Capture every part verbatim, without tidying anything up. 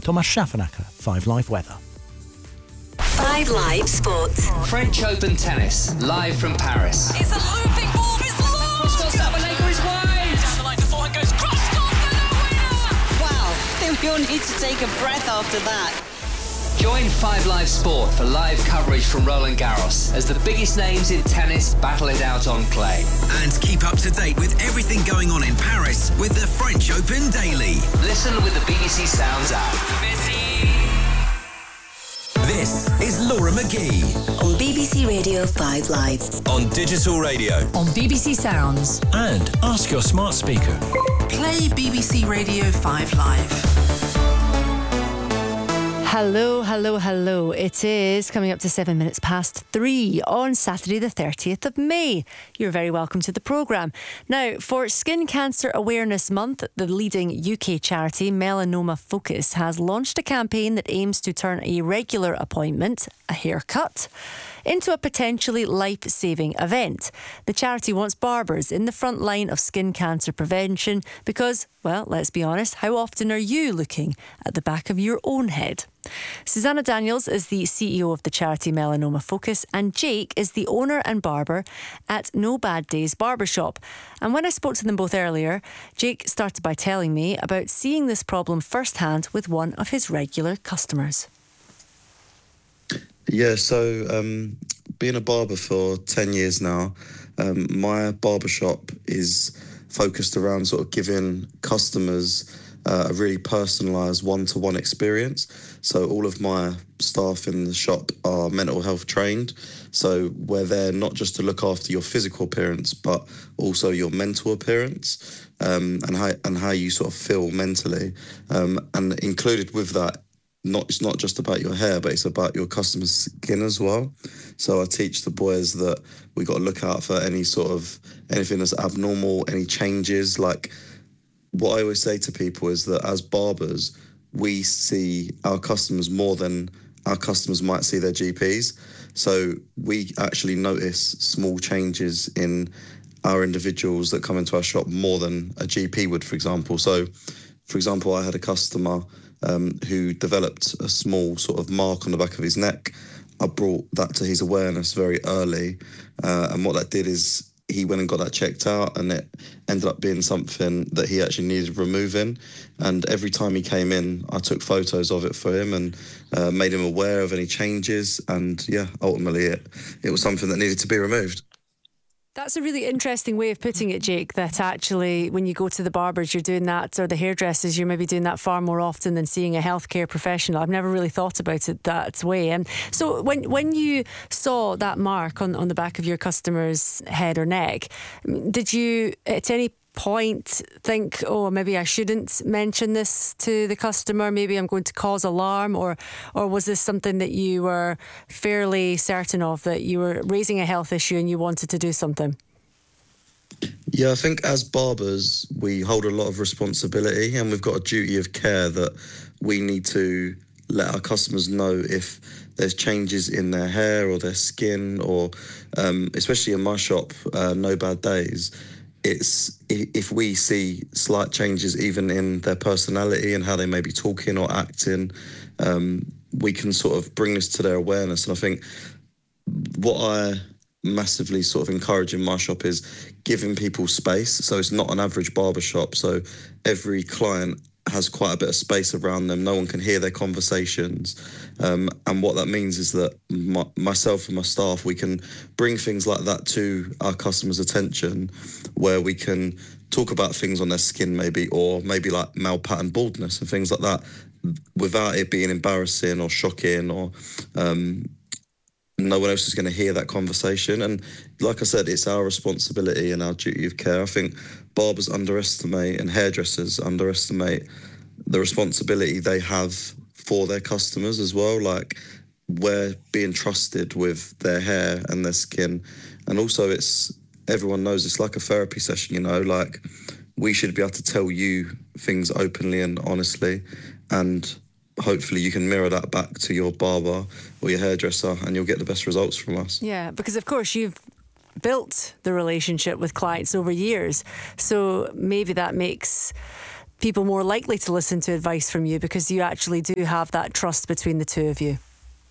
Tomasz Szafanaka, five Live Weather. five Live Sports. French Open tennis, live from Paris. It's a looping ball, it's long! Cross-court Sabalenka is wide! Down the line, the forehand goes cross-court for the winner! Wow, I think we all need to take a breath after that. Join five Live Sport for live coverage from Roland Garros as the biggest names in tennis battle it out on clay. And keep up to date with everything going on in Paris with the French Open Daily. Listen with the B B C Sounds app. Messi! This is Laura McGee On B B C Radio five Live. on Digital Radio. On B B C Sounds. And ask your smart speaker. Play B B C Radio five Live. Hello, hello, hello. It is coming up to seven minutes past three on Saturday the thirtieth of May. You're very welcome to the programme. Now, for Skin Cancer Awareness Month, the leading U K charity Melanoma Focus has launched a campaign that aims to turn a regular appointment, a haircut, into a potentially life-saving event. The charity wants barbers in the front line of skin cancer prevention because, well, let's be honest, how often are you looking at the back of your own head? Susanna Daniels is the C E O of the charity Melanoma Focus, and Jake is the owner and barber at No Bad Days Barbershop. And when I spoke to them both earlier, Jake started by telling me about seeing this problem firsthand with one of his regular customers. Yeah, so um, being a barber for ten years now, um, my barbershop is focused around sort of giving customers uh, a really personalised one-to-one experience. So all of my staff in the shop are mental health trained. So we're there not just to look after your physical appearance, but also your mental appearance um, and how and how you sort of feel mentally. Um, and included with that, Not, it's not just about your hair, but it's about your customer's skin as well. So I teach the boys that we got to look out for any sort of, anything that's abnormal, any changes. Like what I always say to people is that as barbers, we see our customers more than our customers might see their G Ps. So we actually notice small changes in our individuals that come into our shop more than a G P would, for example. So, for example, I had a customer Um, who developed a small sort of mark on the back of his neck. I brought that to his awareness very early. Uh, and what that did is he went and got that checked out, and it ended up being something that he actually needed removing. And every time he came in, I took photos of it for him and uh, made him aware of any changes. And yeah, ultimately it, it was something that needed to be removed. That's a really interesting way of putting it, Jake, that actually when you go to the barbers, you're doing that, or the hairdressers, you're maybe doing that far more often than seeing a healthcare professional. I've never really thought about it that way. And so when when you saw that mark on, on the back of your customer's head or neck, did you at any point think, oh, maybe I shouldn't mention this to the customer, maybe I'm going to cause alarm, or or was this something that you were fairly certain of, that you were raising a health issue and you wanted to do something? Yeah, I think as barbers, we hold a lot of responsibility, and we've got a duty of care that we need to let our customers know if there's changes in their hair or their skin, or um, especially in my shop, uh, No Bad Days, it's if we see slight changes even in their personality and how they may be talking or acting, um, we can sort of bring this to their awareness. And I think what I massively sort of encourage in my shop is giving people space. So it's not an average barber shop. So every client has quite a bit of space around them. No one can hear their conversations. Um, and what that means is that my, myself and my staff, we can bring things like that to our customers' attention, where we can talk about things on their skin maybe, or maybe like male pattern baldness and things like that, without it being embarrassing or shocking, or um, no one else is going to hear that conversation. And like I said, it's our responsibility and our duty of care. I think barbers underestimate and hairdressers underestimate the responsibility they have for their customers as well. Like, we're being trusted with their hair and their skin. And also it's, everyone knows it's like a therapy session, you know, like we should be able to tell you things openly and honestly, and hopefully you can mirror that back to your barber or your hairdresser, and you'll get the best results from us. Yeah, because of course you've built the relationship with clients over years, so maybe that makes people more likely to listen to advice from you because you actually do have that trust between the two of you?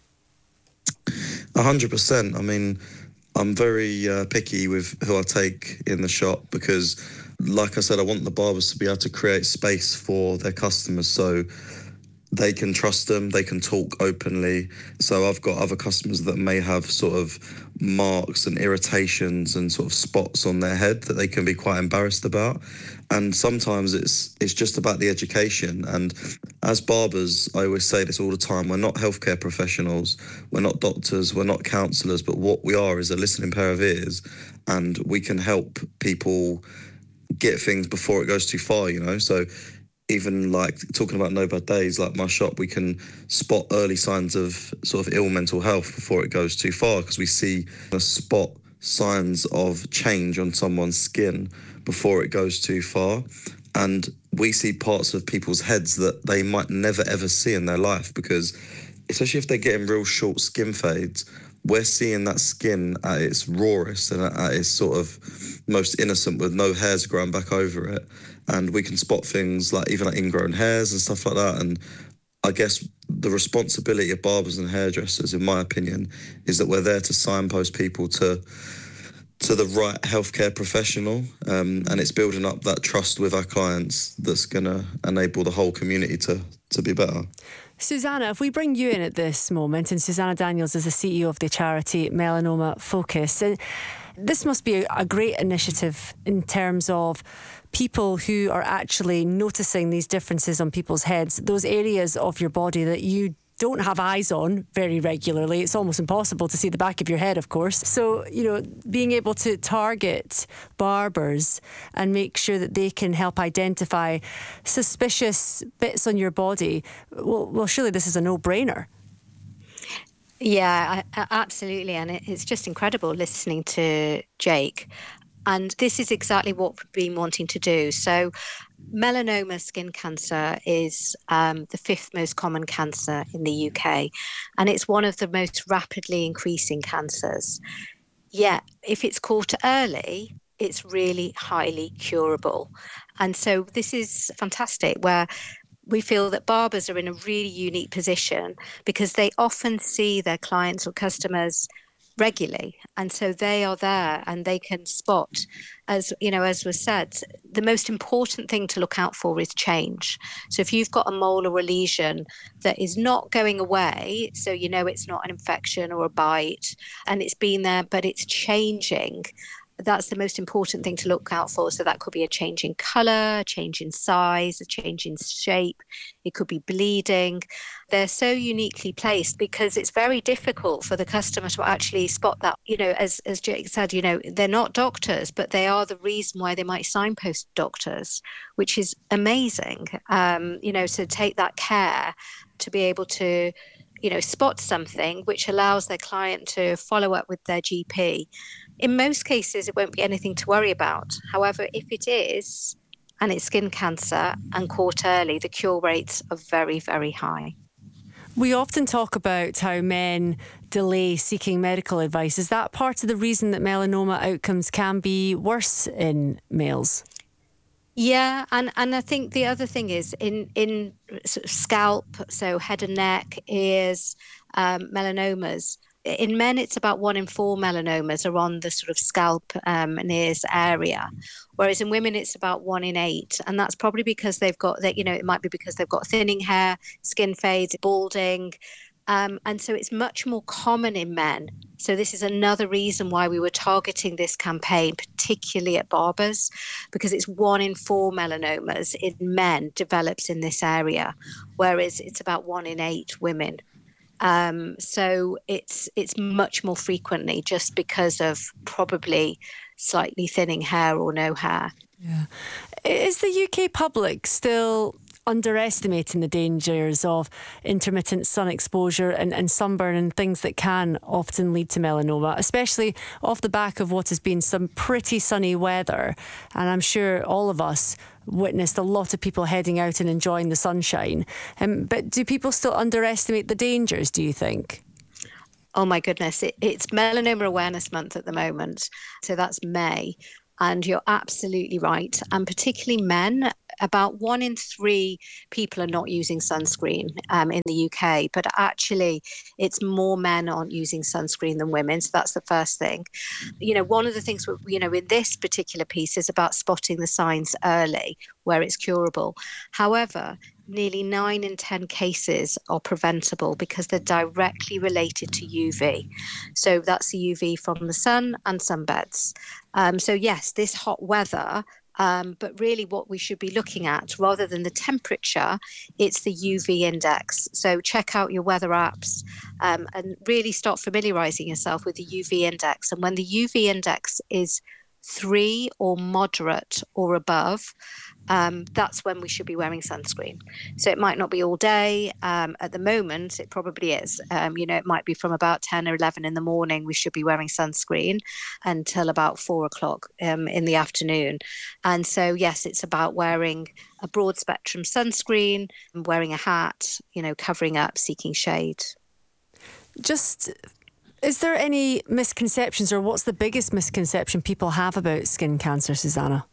A hundred percent. I mean, I'm very uh, picky with who I take in the shop because, like I said, I want the barbers to be able to create space for their customers so they can trust them, they can talk openly. So I've got other customers that may have sort of marks and irritations and sort of spots on their head that they can be quite embarrassed about. And sometimes it's it's just about the education. And as barbers, I always say this all the time, we're not healthcare professionals, we're not doctors, we're not counsellors, but what we are is a listening pair of ears, and we can help people get things before it goes too far, you know? So even like talking about No Bad Days, like my shop, we can spot early signs of sort of ill mental health before it goes too far, because we see a spot signs of change on someone's skin before it goes too far. And we see parts of people's heads that they might never ever see in their life, because especially if they're getting real short skin fades, we're seeing that skin at its rawest and at its sort of most innocent, with no hairs growing back over it. And we can spot things like even like ingrown hairs and stuff like that. And I guess the responsibility of barbers and hairdressers, in my opinion, is that we're there to signpost people to to the right healthcare professional. Um, and it's building up that trust with our clients that's going to enable the whole community to, to be better. Susanna, if we bring you in at this moment, and Susanna Daniels is the C E O of the charity Melanoma Focus, and this must be a great initiative in terms of people who are actually noticing these differences on people's heads, those areas of your body that you don't have eyes on very regularly. It's almost impossible to see the back of your head, of course. So, you know, being able to target barbers and make sure that they can help identify suspicious bits on your body, well, well surely this is a no-brainer. Yeah, I, I, absolutely. And it, it's just incredible listening to Jake. And this is exactly what we've been wanting to do. So melanoma skin cancer is um, the fifth most common cancer in the U K, and it's one of the most rapidly increasing cancers. Yet, if it's caught early, it's really highly curable. And so this is fantastic, where we feel that barbers are in a really unique position because they often see their clients or customers regularly, and so they are there and they can spot, as you know, as was said, the most important thing to look out for is change. So if you've got a mole or a lesion that is not going away, so you know it's not an infection or a bite and it's been there but it's changing, that's the most important thing to look out for. So that could be a change in colour, a change in size, a change in shape. It could be bleeding. They're so uniquely placed because it's very difficult for the customer to actually spot that. You know, as, as Jake said, you know, they're not doctors, but they are the reason why they might signpost doctors, which is amazing. Um, you know, to take that care to be able to, you know, spot something which allows their client to follow up with their G P. In most cases, it won't be anything to worry about. However, if it is, and it's skin cancer and caught early, the cure rates are very, very high. We often talk about how men delay seeking medical advice. Is that part of the reason that melanoma outcomes can be worse in males? Yeah, and, and I think the other thing is in, in sort of scalp, so head and neck, ears, um, melanomas. In men, it's about one in four melanomas are on the sort of scalp um, and ears area, whereas in women, it's about one in eight. And that's probably because they've got that, you know, it might be because they've got thinning hair, skin fades, balding. Um, and so it's much more common in men. So this is another reason why we were targeting this campaign, particularly at barbers, because it's one in four melanomas in men develops in this area, whereas it's about one in eight women. Um, so it's it's much more frequently just because of probably slightly thinning hair or no hair. Yeah. Is the U K public still underestimating the dangers of intermittent sun exposure and, and sunburn and things that can often lead to melanoma, especially off the back of what has been some pretty sunny weather? And I'm sure all of us witnessed a lot of people heading out and enjoying the sunshine. Um, but do people still underestimate the dangers, do you think? Oh my goodness, it, it's Melanoma Awareness Month at the moment. So that's May. And you're absolutely right. And particularly men, about one in three people are not using sunscreen um, in the U K, but actually it's more men aren't using sunscreen than women. So that's the first thing. You know, one of the things, you know, in this particular piece is about spotting the signs early where it's curable. However, nearly nine in ten cases are preventable because they're directly related to U V. So that's the U V from the sun and sunbeds. Um, so yes, this hot weather, um, but really what we should be looking at, rather than the temperature, it's the U V index. So check out your weather apps um, and really start familiarising yourself with the U V index. And when the U V index is three or moderate or above, um, that's when we should be wearing sunscreen. So it might not be all day. Um, at the moment, it probably is. Um, you know, it might be from about ten or eleven in the morning, we should be wearing sunscreen until about four o'clock um, in the afternoon. And so, yes, it's about wearing a broad spectrum sunscreen, wearing a hat, you know, covering up, seeking shade. Just... Is there any misconceptions, or what's the biggest misconception people have about skin cancer, Susanna?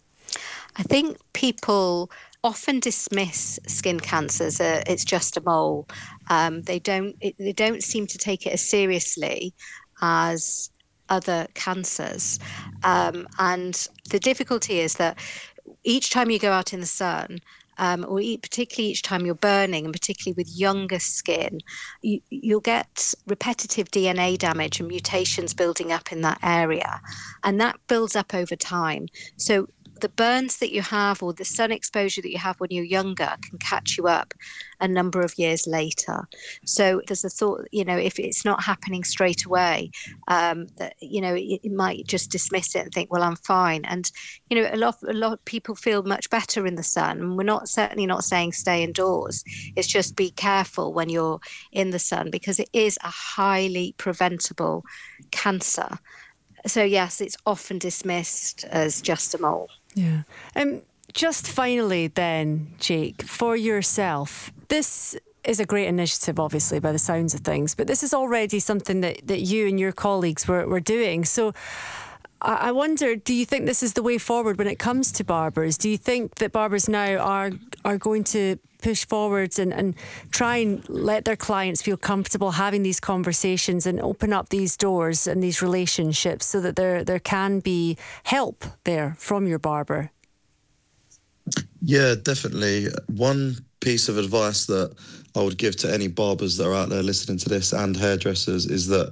I think people often dismiss skin cancer as a, it's just a mole. Um, they don't it, they don't seem to take it as seriously as other cancers. Um, and the difficulty is that each time you go out in the sun, Um, or particularly each time you're burning, and particularly with younger skin, you, you'll get repetitive D N A damage and mutations building up in that area. And that builds up over time. So the burns that you have or the sun exposure that you have when you're younger can catch you up a number of years later. So there's a thought, you know, if it's not happening straight away, um, that, you know, it, it might just dismiss it and think, well, I'm fine. And, you know, a lot, a lot of people feel much better in the sun. And we're not certainly not saying stay indoors. It's just be careful when you're in the sun, because it is a highly preventable cancer. So, yes, it's often dismissed as just a mole. Yeah. Um, just finally then, Jake, for yourself, this is a great initiative, obviously, by the sounds of things, but this is already something that, that you and your colleagues were, were doing. So I, I wonder, do you think this is the way forward when it comes to barbers? Do you think that barbers now are are going to push forwards and, and try and let their clients feel comfortable having these conversations and open up these doors and these relationships so that there there can be help there from your barber? Yeah, definitely. One piece of advice that I would give to any barbers that are out there listening to this, and hairdressers, is that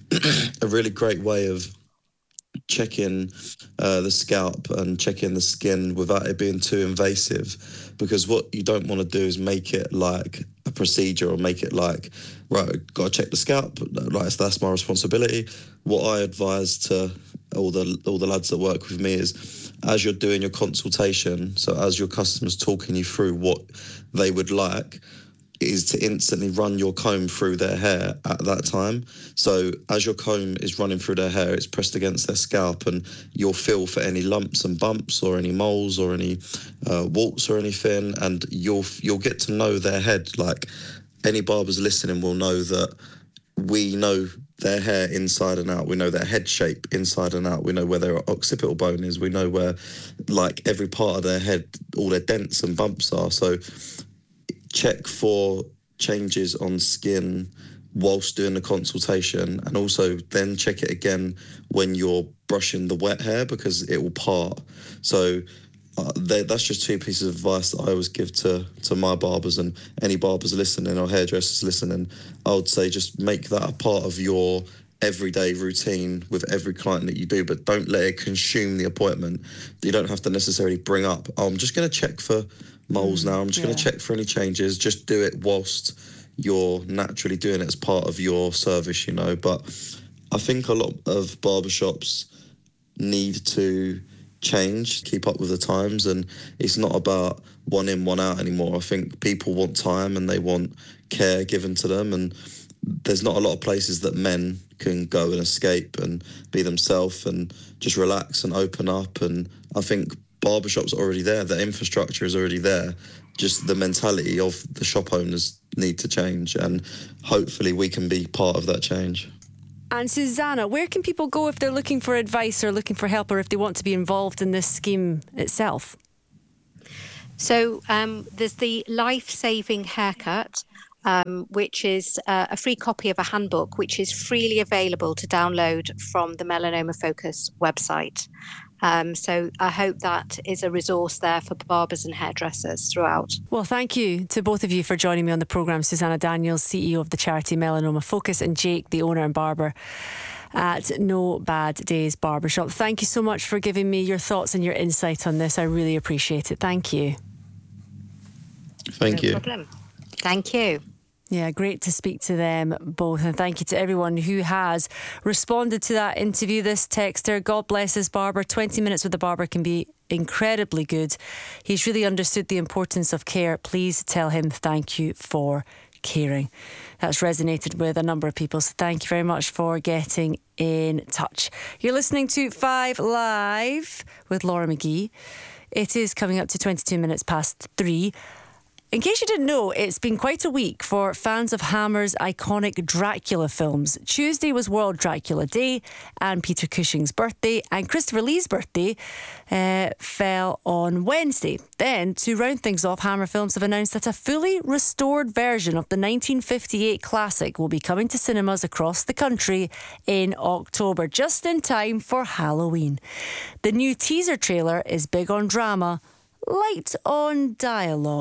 a really great way of checking uh, the scalp and checking the skin without it being too invasive, because what you don't want to do is make it like a procedure or make it like, right, got to check the scalp, right, so that's my responsibility. What I advise to all the all the lads that work with me is, as you're doing your consultation, so as your customer's talking you through what they would like, is to instantly run your comb through their hair at that time. So as your comb is running through their hair, it's pressed against their scalp, and you'll feel for any lumps and bumps or any moles or any uh, warts or anything, and you'll you'll get to know their head. Like, any barbers listening will know that we know their hair inside and out. We know their head shape inside and out. We know where their occipital bone is. We know where, like, every part of their head, all their dents and bumps are. So check for changes on skin whilst doing the consultation, and also then check it again when you're brushing the wet hair, because it will part. So uh, that's just two pieces of advice that I always give to, to my barbers, and any barbers listening or hairdressers listening. I would say just make that a part of your everyday routine with every client that you do, but don't let it consume the appointment. You don't have to necessarily bring up, oh, I'm just going to check for moles now, I'm just yeah. going to check for any changes. Just do it whilst you're naturally doing it as part of your service, you know. But I think a lot of barbershops need to change, keep up with the times, and it's not about one in, one out anymore. I think people want time and they want care given to them, and there's not a lot of places that men can go and escape and be themselves and just relax and open up. And I think barbershops are already there, the infrastructure is already there, just the mentality of the shop owners need to change, and hopefully we can be part of that change. And Susanna, where can people go if they're looking for advice or looking for help, or if they want to be involved in this scheme itself? So um, there's the life-saving haircut, um, which is uh, a free copy of a handbook, which is freely available to download from the Melanoma Focus website. Um, so I hope that is a resource there for barbers and hairdressers throughout. Well, thank you to both of you for joining me on the programme. Susanna Daniels, C E O of the charity Melanoma Focus, and Jake, the owner and barber at No Bad Days Barbershop. Thank you so much for giving me your thoughts and your insight on this. I really appreciate it. Thank you. Thank no you. problem. Thank you. Yeah, great to speak to them both. And thank you to everyone who has responded to that interview. This texter, God bless his barber. twenty minutes with the barber can be incredibly good. He's really understood the importance of care. Please tell him thank you for caring. That's resonated with a number of people. So thank you very much for getting in touch. You're listening to Five Live with Laura McGee. It is coming up to twenty-two minutes past three. In case you didn't know, it's been quite a week for fans of Hammer's iconic Dracula films. Tuesday was World Dracula Day and Peter Cushing's birthday, and Christopher Lee's birthday uh, fell on Wednesday. Then, to round things off, Hammer Films have announced that a fully restored version of the nineteen fifty-eight classic will be coming to cinemas across the country in October, just in time for Halloween. The new teaser trailer is big on drama, light on dialogue.